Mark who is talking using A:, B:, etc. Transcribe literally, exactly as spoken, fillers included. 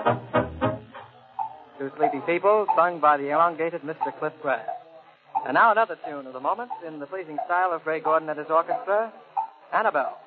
A: Two Sleepy People, sung by the elongated Mister Cliff Grass. And now another tune of the moment in the pleasing style of Ray Gordon and his orchestra, Annabelle.